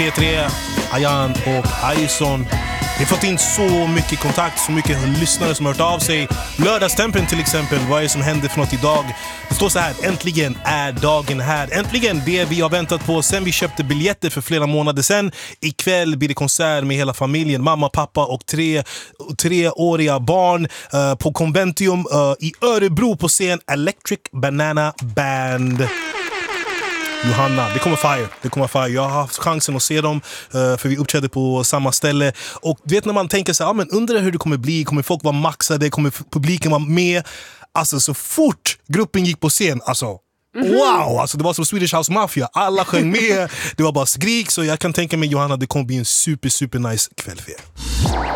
P3, Ayan och Aison. Vi har fått in så mycket kontakt, så mycket lyssnare som har hört av sig. Lördagstempen till exempel, vad är det som händer för något idag? Det står så här: äntligen är dagen här. Äntligen det vi har väntat på sen vi köpte biljetter för flera månader sedan. Ikväll blir det konsert med hela familjen, mamma, pappa och treåriga barn på Conventium i Örebro på scen Electric Banana Band. Johanna, det kommer fire. Jag har haft chansen att se dem för vi uppträdde på samma ställe. Och du vet när man tänker så här, men undrar hur det kommer bli, kommer folk vara maxade, kommer publiken vara med? Alltså så fort gruppen gick på scen, alltså wow, alltså det var som Swedish House Mafia. Alla sjöng med, det var bara skrik. Så jag kan tänka mig, Johanna, det kommer bli en super nice kväll för er.